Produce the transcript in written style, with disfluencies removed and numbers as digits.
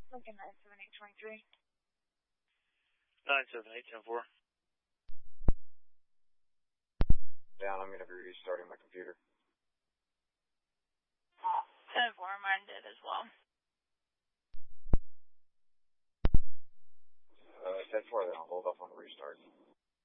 Lincoln 97823. 978-10-4. Down, I'm going to be restarting my computer. 10-4, mine did as well. 10-4, then I'll hold off on the restart.